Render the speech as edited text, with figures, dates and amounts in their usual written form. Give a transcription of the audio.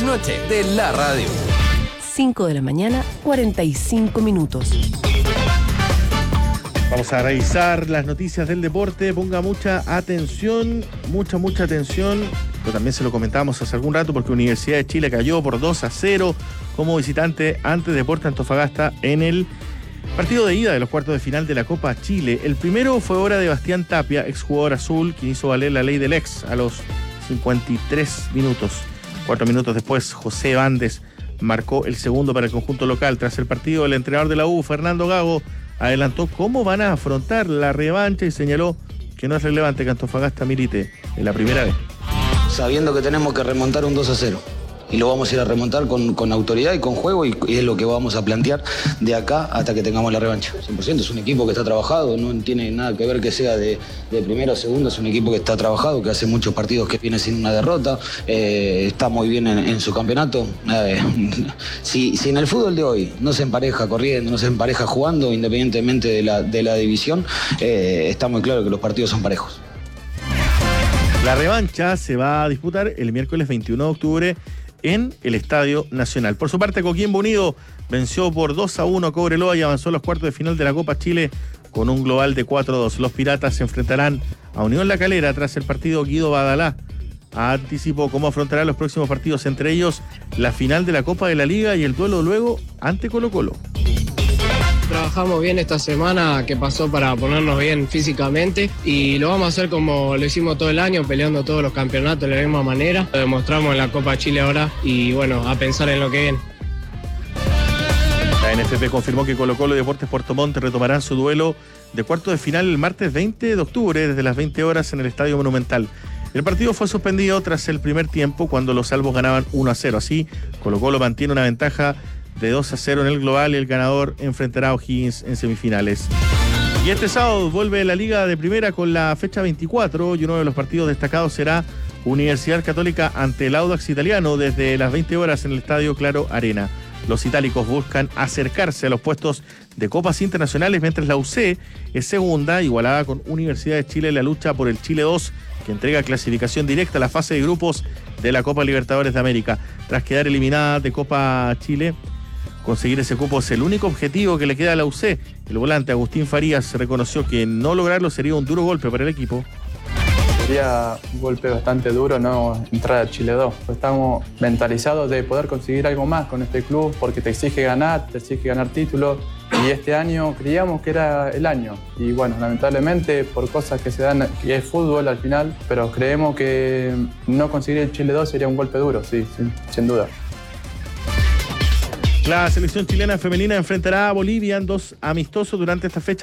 noche de la radio. 5 de la mañana, 45 minutos. Vamos a revisar las noticias del deporte. Ponga mucha atención, mucha atención. Pero también se lo comentábamos hace algún rato porque Universidad de Chile cayó por 2-0 como visitante ante Deportes Antofagasta en el partido de ida de los cuartos de final de la Copa Chile. El primero fue obra de Bastián Tapia, exjugador azul, quien hizo valer la ley del ex a los 53 minutos. 4 minutos después, José Bandes marcó el segundo para el conjunto local. Tras el partido, el entrenador de la U, Fernando Gago, adelantó cómo van a afrontar la revancha y señaló que no es relevante que Antofagasta milite en la primera vez. Sabiendo que tenemos que remontar un 2-0. Y lo vamos a ir a remontar con autoridad y con juego y es lo que vamos a plantear de acá hasta que tengamos la revancha. 100% es un equipo que está trabajado, no tiene nada que ver que sea de primero o segundo, es un equipo que está trabajado, que hace muchos partidos que viene sin una derrota, está muy bien en su campeonato. Si en el fútbol de hoy no se empareja corriendo, no se empareja jugando, independientemente de la división, está muy claro que los partidos son parejos. La revancha se va a disputar el miércoles 21 de octubre en el Estadio Nacional. Por su parte, Coquimbo Unido venció por 2-1 a Cobreloa y avanzó a los cuartos de final de la Copa Chile con un global de 4-2. Los Piratas se enfrentarán a Unión La Calera. Tras el partido, Guido Badalá anticipó cómo afrontará los próximos partidos, entre ellos la final de la Copa de la Liga y el duelo luego ante Colo-Colo. Trabajamos bien esta semana que pasó para ponernos bien físicamente y lo vamos a hacer como lo hicimos todo el año, peleando todos los campeonatos de la misma manera. Lo demostramos en la Copa Chile ahora y bueno, a pensar en lo que viene. La NFP confirmó que Colo-Colo y Deportes Puerto Montt retomarán su duelo de cuartos de final el martes 20 de octubre desde las 20 horas en el Estadio Monumental. El partido fue suspendido tras el primer tiempo cuando los albos ganaban 1-0. Así, Colo-Colo mantiene una ventaja de 2-0 en el global y el ganador enfrentará a O'Higgins en semifinales. Y este sábado vuelve la Liga de Primera con la fecha 24 y uno de los partidos destacados será Universidad Católica ante el Audax Italiano desde las 20 horas en el Estadio Claro Arena. Los itálicos buscan acercarse a los puestos de copas internacionales mientras la UC es segunda, igualada con Universidad de Chile en la lucha por el Chile 2, que entrega clasificación directa a la fase de grupos de la Copa Libertadores de América. Tras quedar eliminada de Copa Chile, conseguir ese cupo es el único objetivo que le queda a la UC. El volante Agustín Farías reconoció que no lograrlo sería un duro golpe para el equipo. Sería un golpe bastante duro no entrar a Chile 2. Estamos mentalizados de poder conseguir algo más con este club porque te exige ganar títulos y este año creíamos que era el año. Y bueno, lamentablemente por cosas que se dan, que es fútbol al final, pero creemos que no conseguir el Chile 2 sería un golpe duro, sí, sin duda. La selección chilena femenina enfrentará a Bolivia en 2 amistosos durante esta fecha.